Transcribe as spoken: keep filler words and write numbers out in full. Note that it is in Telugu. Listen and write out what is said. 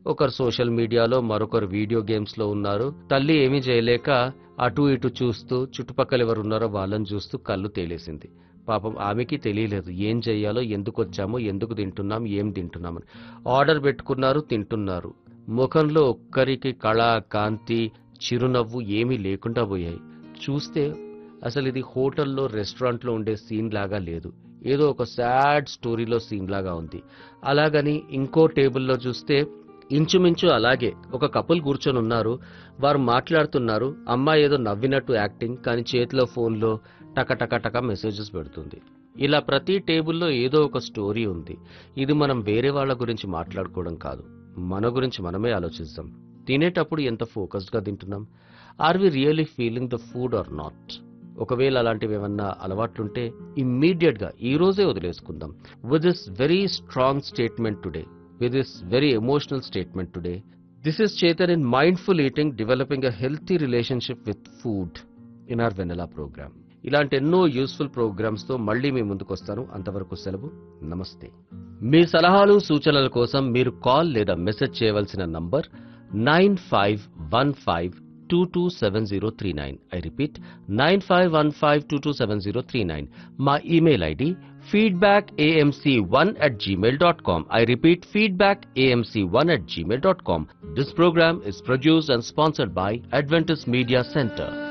ఒకరు సోషల్ మీడియాలో, మరొకరు వీడియో గేమ్స్ లో ఉన్నారు. తల్లి ఏమీ చేయలేక అటు ఇటు చూస్తూ చుట్టుపక్కల ఎవరు ఉన్నారో వాళ్ళని చూస్తూ కళ్ళు తేలేసింది. పాపం ఆమెకి తెలియలేదు ఏం చెయ్యాలో, ఎందుకు వచ్చామో, ఎందుకు తింటున్నాం, ఏం తింటున్నామని. ఆర్డర్ పెట్టుకున్నారు, తింటున్నారు. ముఖంలో ఒక్కరికి కళ, కాంతి, చిరునవ్వు ఏమీ లేకుండా పోయాయి. చూస్తే అసలు ఇది హోటల్లో, రెస్టారెంట్లో ఉండే సీన్ లాగా లేదు. ఏదో ఒక సాడ్ స్టోరీలో సీన్ లాగా ఉంది. అలాగని ఇంకో టేబుల్లో చూస్తే ఇంచుమించు అలాగే ఒక కపుల్ కూర్చొని ఉన్నారు. వారు మాట్లాడుతున్నారు. అమ్మాయి ఏదో నవ్వినట్టు యాక్టింగ్, కానీ చేతిలో ఫోన్లో టక టక టక మెసేజెస్ పెడుతుంది. ఇలా ప్రతి టేబుల్లో ఏదో ఒక స్టోరీ ఉంది. ఇది మనం వేరే వాళ్ళ గురించి మాట్లాడుకోవడం కాదు, మన గురించి మనమే ఆలోచిస్తాం. తినేటప్పుడు ఎంత ఫోకస్డ్గా తింటున్నాం? Are we really feeling the food are not? ఒకవేళ అలాంటివి ఏమన్నా అలవాట్లుంటే ఇమ్మీడియట్ గా ఈ రోజే వదిలేసుకుందాం. With this very strong statement today, with this very emotional statement today. This is Chetan in Mindful Eating, developing a healthy relationship with food in our Vanilla program. ఇలాంటి ఎన్నో యూస్ఫుల్ ప్రోగ్రామ్స్ తో మళ్ళీ మీ ముందుకు వస్తాను. అంతవరకు సెలవు. నమస్తే. మీ సలహాలు సూచనల కోసం మీరు కాల్ లేదా మెసేజ్ చేయవలసిన number nine five one five two two seven zero three nine. I repeat nine five one five two two seven zero three nine. మా email ID feedback a m c one at gmail dot com. I repeat, feedback a m c one at gmail dot com. This program is produced and sponsored by Adventist Media Center.